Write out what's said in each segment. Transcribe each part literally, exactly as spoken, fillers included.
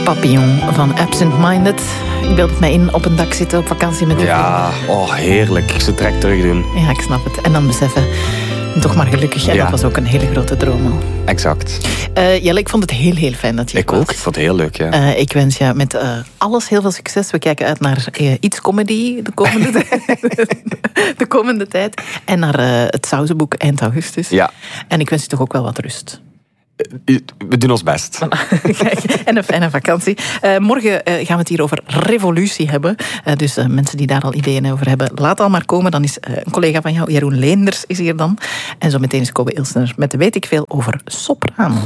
Papillon van Absent Minded. Ik beeld het mij in op een dak zitten op vakantie met de Ja, oh heerlijk. Ze trek terug doen. Ja, ik snap het. En dan beseffen, toch maar gelukkig. En ja. Dat was ook een hele grote droom al. Exact. Uh, Jelle, ik vond het heel, heel fijn dat je Ik was. ook. Ik vond het heel leuk, ja. Uh, ik wens je met uh, alles heel veel succes. We kijken uit naar uh, iets comedy de komende, de komende tijd. En naar uh, het Sauzenboek eind augustus. Ja. En ik wens je toch ook wel wat rust. We doen ons best. En een fijne vakantie. Uh, morgen uh, gaan we het hier over revolutie hebben. Uh, dus uh, mensen die daar al ideeën over hebben, laat al maar komen. Dan is uh, een collega van jou, Jeroen Leenders, is hier dan. En zo meteen is Kobe Ilsner met de weet ik veel over soprano.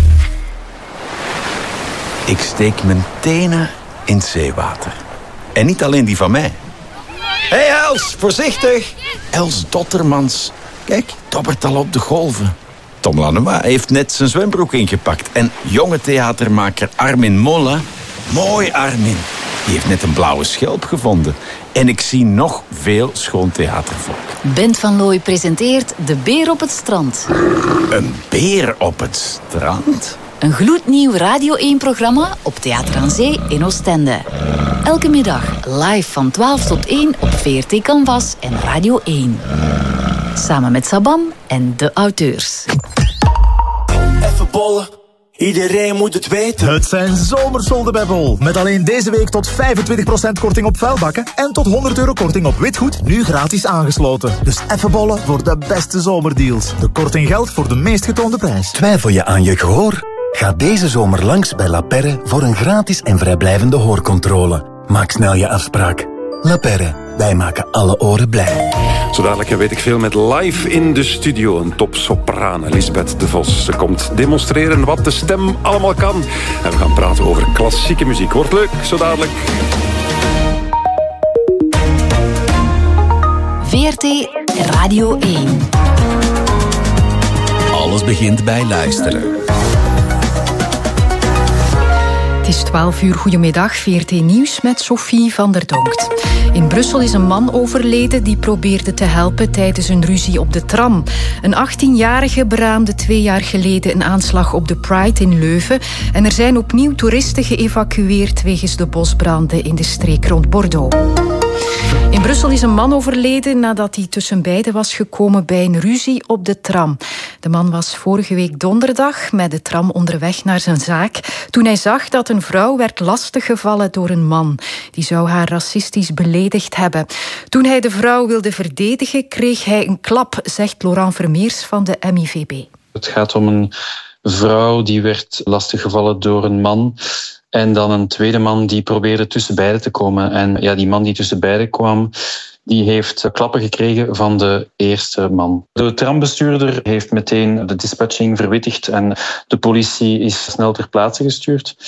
Ik steek mijn tenen in het zeewater. En niet alleen die van mij. Hé hey Els, voorzichtig! Els Dottermans. Kijk, dobbert al op de golven. Tom Lanois heeft net zijn zwembroek ingepakt. En jonge theatermaker Armin Molla... Mooi, Armin. Die heeft net een blauwe schelp gevonden. En ik zie nog veel schoon theatervolk. Bent van Looy presenteert De Beer op het Strand. Een beer op het strand? Een gloednieuw Radio één-programma op Theater aan Zee in Oostende. Elke middag live van twaalf tot één op V R T Canvas en Radio één. Samen met Sabam en de auteurs. Even bollen, iedereen moet het weten. Het zijn zomersolden bij Bol. Met alleen deze week tot vijfentwintig procent korting op vuilbakken en tot honderd euro korting op witgoed, nu gratis aangesloten. Dus even bollen voor de beste zomerdeals. De korting geldt voor de meest getoonde prijs. Twijfel je aan je gehoor? Ga deze zomer langs bij La Perre voor een gratis en vrijblijvende hoorcontrole. Maak snel je afspraak. La Perre, wij maken alle oren blij. Zo dadelijk weet ik veel met live in de studio. Een topsopraan, Lisbeth de Vos. Ze komt demonstreren wat de stem allemaal kan. En we gaan praten over klassieke muziek. Wordt leuk, zo dadelijk. V R T Radio één. Alles begint bij luisteren. Het is twaalf uur, goedemiddag, V R T Nieuws met Sophie van der Donkt. In Brussel is een man overleden die probeerde te helpen tijdens een ruzie op de tram. Een achttienjarige beraamde twee jaar geleden een aanslag op de Pride in Leuven. En er zijn opnieuw toeristen geëvacueerd wegens de bosbranden in de streek rond Bordeaux. In Brussel is een man overleden nadat hij tussen beiden was gekomen bij een ruzie op de tram. De man was vorige week donderdag met de tram onderweg naar zijn zaak toen hij zag dat een vrouw werd lastiggevallen door een man. Die zou haar racistisch beledigd hebben. Toen hij de vrouw wilde verdedigen, kreeg hij een klap, zegt Laurent Vermeers van de M I V B. Het gaat om een vrouw die werd lastiggevallen door een man. En dan een tweede man die probeerde tussen beiden te komen. En ja, die man die tussen beiden kwam, die heeft klappen gekregen van de eerste man. De trambestuurder heeft meteen de dispatching verwittigd en de politie is snel ter plaatse gestuurd.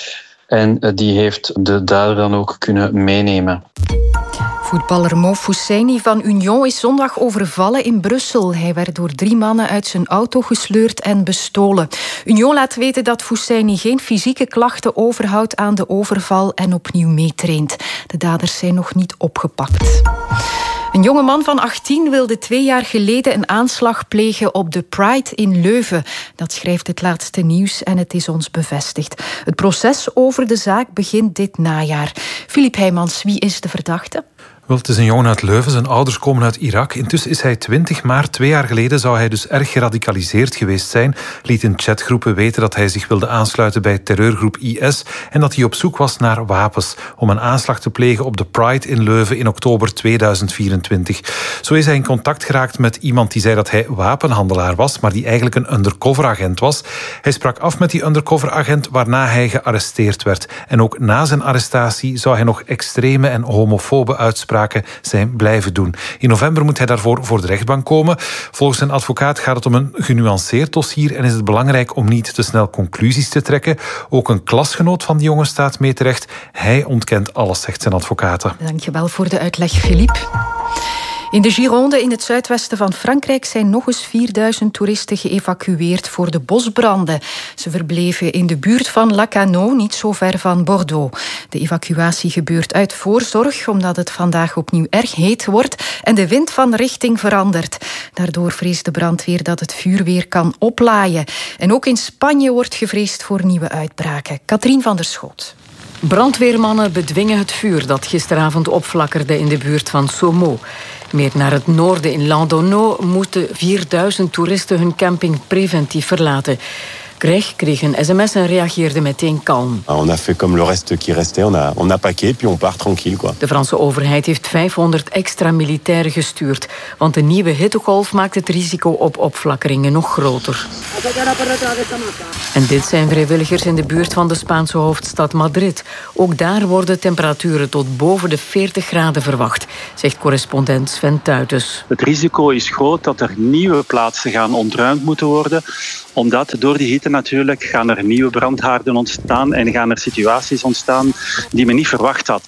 En die heeft de dader dan ook kunnen meenemen. Voetballer Mo Fousseyni van Union is zondag overvallen in Brussel. Hij werd door drie mannen uit zijn auto gesleurd en bestolen. Union laat weten dat Fousseyni geen fysieke klachten overhoudt aan de overval en opnieuw meetraint. De daders zijn nog niet opgepakt. Een jonge man van achttien wilde twee jaar geleden een aanslag plegen op de Pride in Leuven. Dat schrijft het laatste nieuws en het is ons bevestigd. Het proces over de zaak begint dit najaar. Filip Heijmans, wie is de verdachte? Wel, het is een jongen uit Leuven. Zijn ouders komen uit Irak. Intussen is hij twintig, maar twee jaar geleden zou hij dus erg geradicaliseerd geweest zijn. Liet in chatgroepen weten dat hij zich wilde aansluiten bij terreurgroep I S en dat hij op zoek was naar wapens om een aanslag te plegen op de Pride in Leuven in oktober tweeduizend vierentwintig. Zo is hij in contact geraakt met iemand die zei dat hij wapenhandelaar was, maar die eigenlijk een undercoveragent was. Hij sprak af met die undercoveragent, waarna hij gearresteerd werd. En ook na zijn arrestatie zou hij nog extreme en homofobe uitspraken zijn blijven doen. In november moet hij daarvoor voor de rechtbank komen. Volgens zijn advocaat gaat het om een genuanceerd dossier en is het belangrijk om niet te snel conclusies te trekken. Ook een klasgenoot van die jongen staat mee terecht. Hij ontkent alles, zegt zijn advocaat. Dankjewel voor de uitleg, Philippe. In de Gironde in het zuidwesten van Frankrijk zijn nog eens vierduizend toeristen geëvacueerd voor de bosbranden. Ze verbleven in de buurt van Lacanau, niet zo ver van Bordeaux. De evacuatie gebeurt uit voorzorg, omdat het vandaag opnieuw erg heet wordt en de wind van richting verandert. Daardoor vreest de brandweer dat het vuur weer kan oplaaien. En ook in Spanje wordt gevreesd voor nieuwe uitbraken. Katrien van der Schoot. Brandweermannen bedwingen het vuur dat gisteravond opflakkerde in de buurt van Somo. Meer naar het noorden in Landonneau moeten vierduizend toeristen hun camping preventief verlaten. Greg kreeg een sms en reageerde meteen kalm. On a fait comme le reste qui restait, on a, on a paqué, puis on part tranquille, quoi. De Franse overheid heeft vijfhonderd extra militairen gestuurd, want de nieuwe hittegolf maakt het risico op opflakkeringen nog groter. En dit zijn vrijwilligers in de buurt van de Spaanse hoofdstad Madrid. Ook daar worden temperaturen tot boven de veertig graden verwacht, zegt correspondent Sven Tuitens. Het risico is groot dat er nieuwe plaatsen gaan ontruimd moeten worden, omdat door die hitte natuurlijk gaan er nieuwe brandhaarden ontstaan en gaan er situaties ontstaan die men niet verwacht had.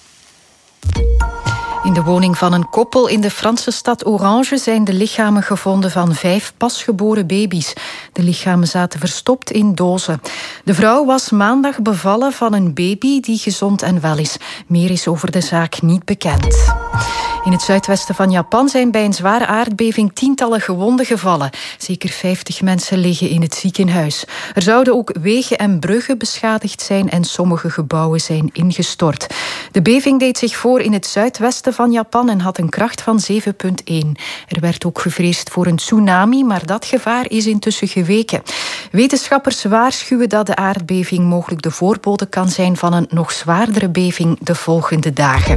In de woning van een koppel in de Franse stad Orange zijn de lichamen gevonden van vijf pasgeboren baby's. De lichamen zaten verstopt in dozen. De vrouw was maandag bevallen van een baby die gezond en wel is. Meer is over de zaak niet bekend. In het zuidwesten van Japan zijn bij een zware aardbeving tientallen gewonden gevallen. Zeker vijftig mensen liggen in het ziekenhuis. Er zouden ook wegen en bruggen beschadigd zijn en sommige gebouwen zijn ingestort. De beving deed zich voor in het zuidwesten van Japan en had een kracht van zeven komma één. Er werd ook gevreesd voor een tsunami, maar dat gevaar is intussen geweken. Wetenschappers waarschuwen dat de aardbeving mogelijk de voorbode kan zijn van een nog zwaardere beving de volgende dagen.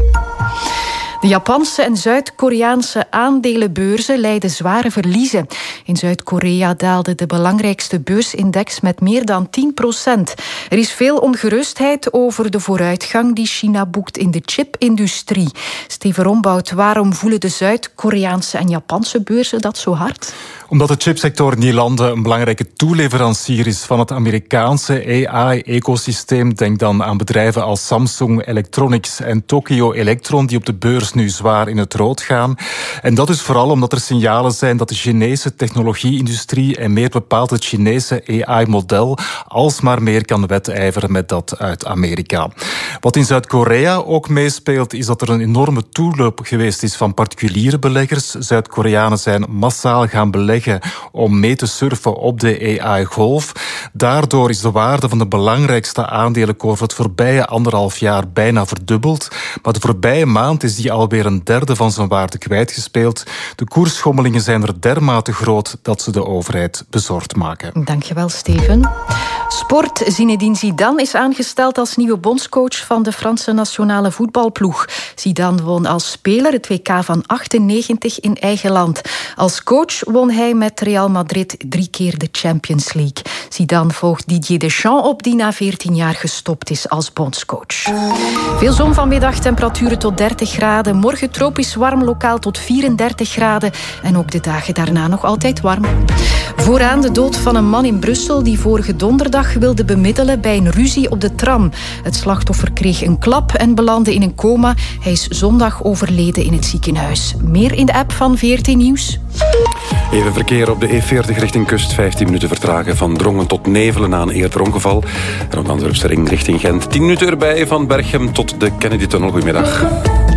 De Japanse en Zuid-Koreaanse aandelenbeurzen lijden zware verliezen. In Zuid-Korea daalde de belangrijkste beursindex met meer dan tien procent. Er is veel ongerustheid over de vooruitgang die China boekt in de chipindustrie. Steven Rombout, waarom voelen de Zuid-Koreaanse en Japanse beurzen dat zo hard? Omdat de chipsector in die landen een belangrijke toeleverancier is van het Amerikaanse A I-ecosysteem. Denk dan aan bedrijven als Samsung Electronics en Tokyo Electron, die op de beurs nu zwaar in het rood gaan. En dat is vooral omdat er signalen zijn dat de Chinese technologie-industrie en meer bepaald het Chinese A I-model alsmaar meer kan wedijveren met dat uit Amerika. Wat in Zuid-Korea ook meespeelt, is dat er een enorme toeloop geweest is van particuliere beleggers. Zuid-Koreanen zijn massaal gaan beleggen om mee te surfen op de A I-golf. Daardoor is de waarde van de belangrijkste aandelenkoers het voorbije anderhalf jaar bijna verdubbeld. Maar de voorbije maand is die alweer een derde van zijn waarde kwijtgespeeld. De koersschommelingen zijn er dermate groot dat ze de overheid bezorgd maken. Dankjewel, Steven. Sport. Zinedine Zidane is aangesteld als nieuwe bondscoach van de Franse nationale voetbalploeg. Zidane won als speler het W K van achtennegentig in eigen land. Als coach won hij met Real Madrid drie keer de Champions League. Zidane volgt Didier Deschamps op, die na veertien jaar gestopt is als bondscoach. Veel zon vanmiddag, temperaturen tot dertig graden. Morgen tropisch warm, lokaal tot vierendertig graden. En ook de dagen daarna nog altijd warm. Vooraan de dood van een man in Brussel die vorige donderdag wilde bemiddelen bij een ruzie op de tram. Het slachtoffer kreeg een klap en belandde in een coma. Hij is zondag overleden in het ziekenhuis. Meer in de app van V R T Nieuws. Even verkeer op de E veertig richting kust. vijftien minuten vertragen van Drongen tot Nevelen na een eerder ongeval. En op de Antwerpse ring richting Gent. tien minuten erbij van Berchem tot de Kennedy-tunnel. Goedemiddag.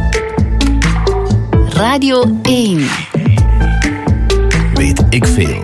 Radio één. Weet ik veel.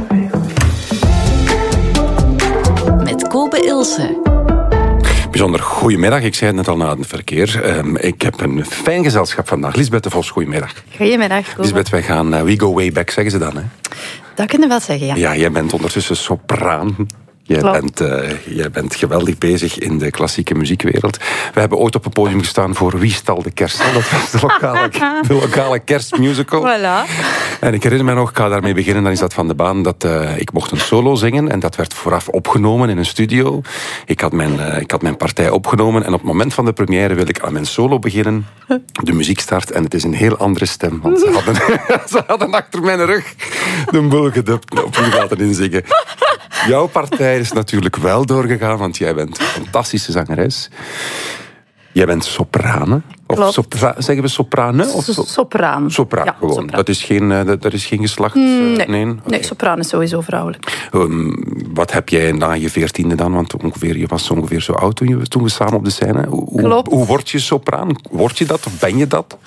Met Kobe Ilse. Bijzonder goedemiddag. Ik zei het net al na het verkeer. Um, ik heb een fijn gezelschap vandaag. Lisbeth de Vos, goedemiddag. Goedemiddag, Kobe. Lisbeth, wij gaan uh, We Go Way Back, zeggen ze dan, hè? Dat kunnen we wel zeggen, ja. Ja, jij bent ondertussen sopraan. Jij bent, uh, jij bent geweldig bezig in de klassieke muziekwereld. We hebben ooit op een podium gestaan voor Wie stal de kerst? Dat was de lokale, de lokale kerstmusical. Voilà. En ik herinner me nog, ik ga daarmee beginnen, dan is dat van de baan, dat uh, ik mocht een solo zingen. En dat werd vooraf opgenomen in een studio. Ik had, mijn, uh, ik had mijn partij opgenomen. En op het moment van de première wil ik aan mijn solo beginnen. De muziek start en het is een heel andere stem. Want ze hadden, ze hadden achter mijn rug de boel gedubt opnieuw laten inzingen. Jouw partij is natuurlijk wel doorgegaan, want jij bent een fantastische zangeres. Jij bent soprane. Of sopra- zeggen we soprane? Of so- sopraan. Sopraan, ja, gewoon. Sopraan. Dat is geen, uh, dat, dat is geen geslacht? Uh, nee, nee? Okay. nee, sopraan is sowieso vrouwelijk. Um, wat heb jij na je veertiende dan? Want ongeveer, je was ongeveer zo oud toen, je, toen we samen op de scène. Hoe, Klopt. Hoe, hoe word je sopraan? Word je dat of ben je dat? Ha,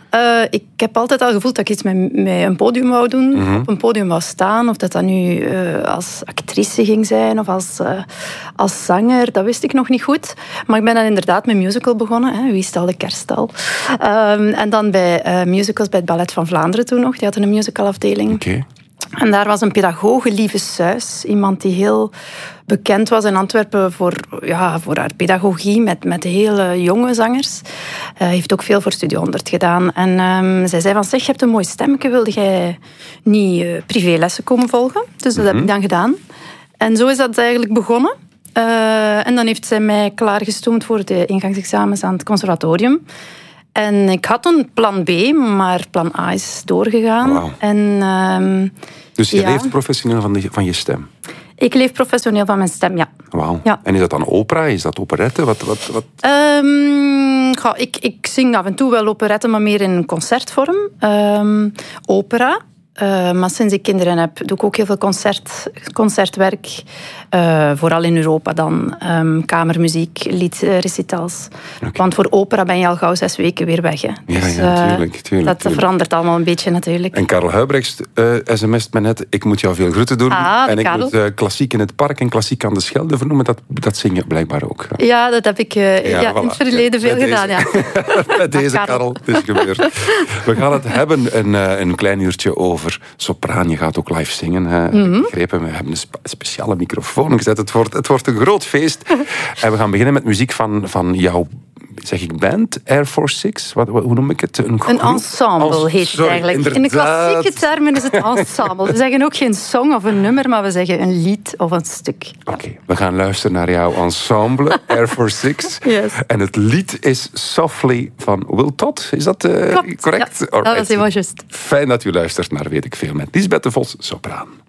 Uh, ik heb altijd al gevoeld dat ik iets met, met een podium wou doen. Mm-hmm. Op een podium wou staan. Of dat dat nu uh, als actrice ging zijn of als, uh, als zanger. Dat wist ik nog niet goed. Maar ik ben dan inderdaad met musical begonnen. Hè. Wie stal de kerststal? Um, en dan bij uh, musicals bij het Ballet van Vlaanderen toen nog. Die hadden een musicalafdeling. Okay. En daar was een pedagoge, Lieve Suis. Iemand die heel bekend was in Antwerpen voor, ja, voor haar pedagogie met, met hele jonge zangers. Hij uh, heeft ook veel voor Studio honderd gedaan. En um, zij zei van, zeg, je hebt een mooi stemmetje, wilde jij niet uh, privélessen komen volgen? Dus dat mm-hmm. heb ik dan gedaan. En zo is dat eigenlijk begonnen. Uh, en dan heeft zij mij klaargestoomd voor de ingangsexamens aan het conservatorium. En ik had een plan B, maar plan A is doorgegaan. Wow. En, um, dus je ja. leeft professioneel van, de, van je stem? Ik leef professioneel van mijn stem, ja. Wauw. Ja. En is dat dan opera? Is dat operette? Wat, wat, wat? Um, goh, ik, ik zing af en toe wel operette, maar meer in concertvorm. Um, opera. Uh, maar sinds ik kinderen heb, doe ik ook heel veel concert, concertwerk. Uh, vooral in Europa dan. Um, kamermuziek, liedrecitals. Okay. Want voor opera ben je al gauw zes weken weer weg. Hè. Ja, dus, ja, tuurlijk, uh, tuurlijk, dat tuurlijk. verandert allemaal een beetje natuurlijk. En Karel Huibrechts uh, sms't me net, ik moet jou veel groeten doen. Ah, en ik Karel. moet uh, klassiek in het park en klassiek aan de Schelde vernoemen. Dat, dat zing je blijkbaar ook. Ja, ja dat heb ik uh, ja, ja, voilà. in het verleden ja, veel gedaan. Ja. Met deze, Karel. Karel, het is gebeurd. We gaan het hebben een, uh, een klein uurtje over sopraan. Je gaat ook live zingen. Hè. Mm-hmm. Begrepen, we hebben een spe- speciale microfoon gezet. Het wordt, het wordt een groot feest. En we gaan beginnen met muziek van, van jouw, zeg ik band, Air Force Six? Wat, wat, hoe noem ik het? Een, een ensemble Als, heet sorry, het eigenlijk. Inderdaad. In de klassieke termen is het ensemble. We zeggen ook geen song of een nummer, maar we zeggen een lied of een stuk. Oké, okay, we gaan luisteren naar jouw ensemble, Air Force Six. Yes. En het lied is Softly van Will Todd. Is dat uh, Klopt, correct? Ja, dat was helemaal juist. Fijn dat u luistert naar Weet ik veel met Liesbeth de Vos, sopraan.